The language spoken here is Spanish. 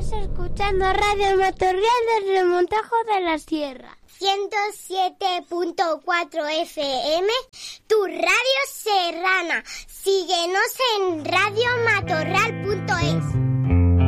Estás escuchando Radio Matorral del Remontajo de la Sierra. 107.4 FM, tu radio serrana. Síguenos en radiomatorral.es.